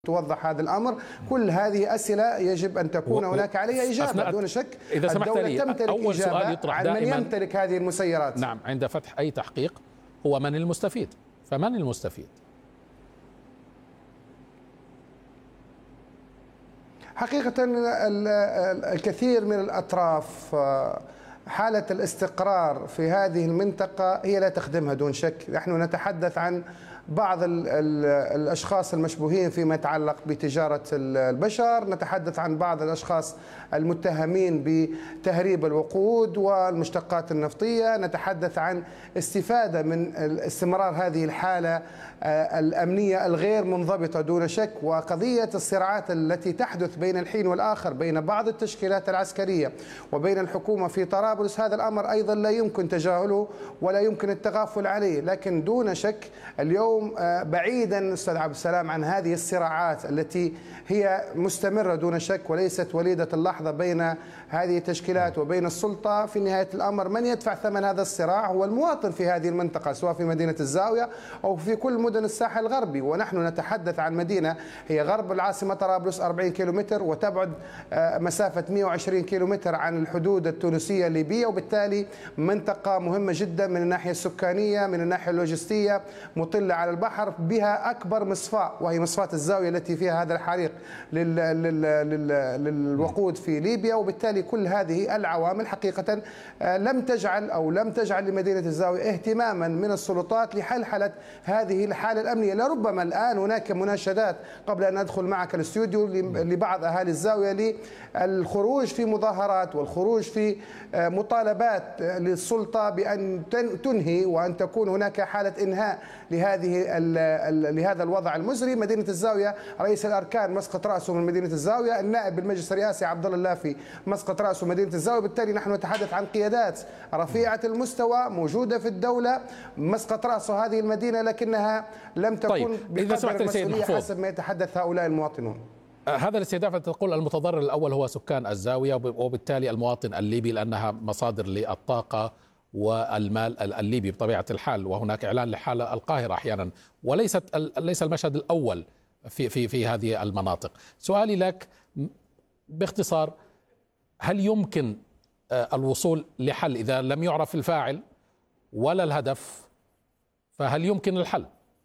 توضح هذا الأمر. كل هذه أسئلة يجب أن تكون هناك عليها إجابة دون شك. إذا سمحت الدولة لي، تمتلك أول سؤال إجابة يطرح عن دائما من يمتلك هذه المسيرات. نعم، عند فتح أي تحقيق هو من المستفيد. فمن المستفيد؟ حقيقة الكثير من الأطراف حالة الاستقرار في هذه المنطقة هي لا تخدمها دون شك. نحن نتحدث عن بعض الأشخاص المشبوهين فيما يتعلق بتجارة البشر، نتحدث عن بعض الأشخاص المتهمين بتهريب الوقود والمشتقات النفطية، نتحدث عن استفادة من استمرار هذه الحالة الأمنية الغير منضبطة دون شك، وقضية الصراعات التي تحدث بين الحين والآخر بين بعض التشكيلات العسكرية وبين الحكومة في طرابلس. هذا الأمر أيضا لا يمكن تجاهله ولا يمكن التغافل عليه، لكن دون شك اليوم بعيدا أستاذ عبد السلام عن هذه الصراعات التي هي مستمرة دون شك وليست وليدة اللحظة بين هذه التشكيلات وبين السلطة، في نهاية الأمر من يدفع ثمن هذا الصراع هو المواطن في هذه المنطقة، سواء في مدينة الزاوية أو في كل مدن الساحل الغربي. ونحن نتحدث عن مدينة هي غرب العاصمة طرابلس 40 كيلومتر وتبعد مسافة 120 كيلومتر عن الحدود التونسية الليبية، وبالتالي منطقة مهمة جدا من الناحية السكانية، من الناحية اللوجستية، مطلة على البحر، بها أكبر مصفاة وهي مصفاة الزاوية التي فيها هذا الحريق للوقود في ليبيا. وبالتالي كل هذه العوامل حقيقة لم تجعل لمدينة الزاوية اهتماما من السلطات لحلحلة هذه الحالة الأمنية. لربما الآن هناك مناشدات قبل أن أدخل معك الاستوديو لبعض أهالي الزاوية للخروج في مظاهرات والخروج في مطالبات للسلطة بأن تنهي وأن تكون هناك حالة إنهاء لهذا الوضع المزري. مدينة الزاوية رئيس الأركان مسقط رأسه من مدينة الزاوية، النائب بالمجلس الرئاسي عبد الله اللافي مسقط رأسه مدينة الزاوية. بالتالي نحن نتحدث عن قيادات رفيعة المستوى موجودة في الدولة مسقط رأسه هذه المدينة، لكنها لم تكن بقدر المسؤولية حسب ما يتحدث هؤلاء المواطنون. هذا الاستهداف تقول المتضرر الأول هو سكان الزاوية وبالتالي المواطن الليبي، لأنها مصادر للطاقة والمال الليبي بطبيعة الحال، وهناك إعلان لحالة القاهرة أحيانا، ليس المشهد الأول في هذه المناطق. سؤالي لك باختصار، هل يمكن الوصول لحل إذا لم يعرف الفاعل ولا الهدف؟ فهل يمكن الحل؟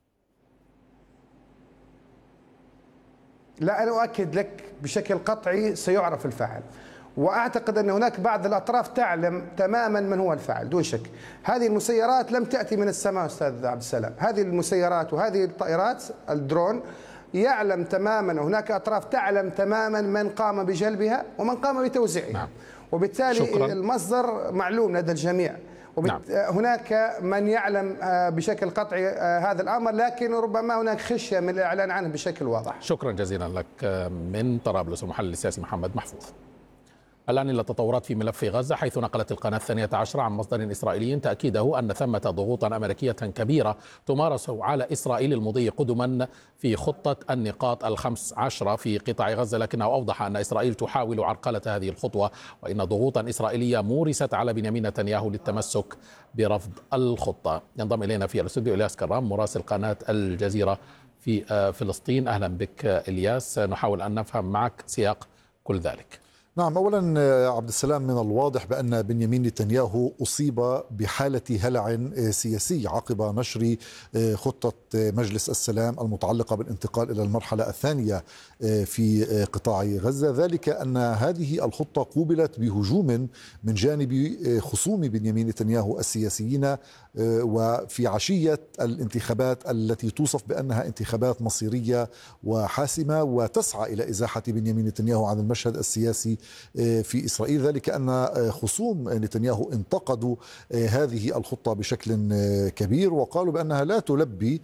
لا، أنا أؤكد لك بشكل قطعي سيعرف الفاعل، وأعتقد أن هناك بعض الأطراف تعلم تماما من هو الفاعل دون شك. هذه المسيرات لم تأتي من السماء أستاذ عبد السلام، هذه المسيرات وهذه الطائرات الدرون يعلم تماما، هناك أطراف تعلم تماما من قام بجلبها ومن قام بتوزيعها. نعم. وبالتالي شكرا. المصدر معلوم لدى الجميع. نعم. هناك من يعلم بشكل قطعي هذا الأمر، لكن ربما هناك خشية من الإعلان عنه بشكل واضح. شكرا جزيلا لك من طرابلس المحلل السياسي محمد محفوظ. الآن إلى التطورات في ملف غزة، حيث نقلت القناة 12 عن مصدر إسرائيلي تأكيده أن ثمة ضغوطا أمريكية كبيرة تمارس على إسرائيل المضي قدما في خطة النقاط ال15 في قطاع غزة، لكنه أوضح أن إسرائيل تحاول عرقلة هذه الخطوة، وإن ضغوطا إسرائيلية مورست على بنيامين نتنياهو للتمسك برفض الخطة. ينضم إلينا في الاستوديو إلياس كرام مراسل قناة الجزيرة في فلسطين. أهلا بك إلياس، نحاول أن نفهم معك سياق كل ذلك. نعم، أولا عبد السلام، من الواضح بأن بنيامين نتنياهو أصيب بحالة هلع سياسي عقب نشر خطة مجلس السلام المتعلقة بالانتقال إلى المرحلة الثانية في قطاع غزة، ذلك أن هذه الخطة قوبلت بهجوم من جانب خصوم بنيامين نتنياهو السياسيين، وفي عشية الانتخابات التي توصف بأنها انتخابات مصيرية وحاسمة وتسعى إلى إزاحة بنيامين نتنياهو عن المشهد السياسي في إسرائيل، ذلك أن خصوم نتنياهو انتقدوا هذه الخطة بشكل كبير وقالوا بأنها لا تلبي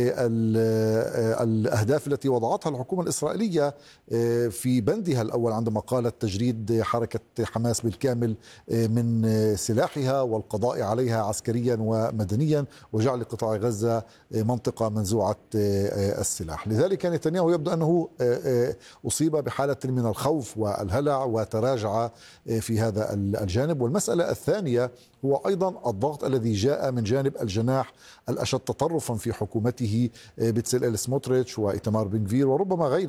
الأهداف التي وضعتها الحكومة الإسرائيلية في بندها الأول عندما قالت تجريد حركة حماس بالكامل من سلاحها والقضاء عليها عسكريا ومدنيا وجعل قطاع غزة منطقة منزوعة السلاح. لذلك نتنياهو يبدو أنه أصيب بحالة من الخوف والهلع وتراجع في هذا الجانب. والمسألة الثانية هو أيضا الضغط الذي جاء من جانب الجناح الأشد تطرفا في حكومته، بتسليل سموتريتش وإيتمار بن غفير وربما غيره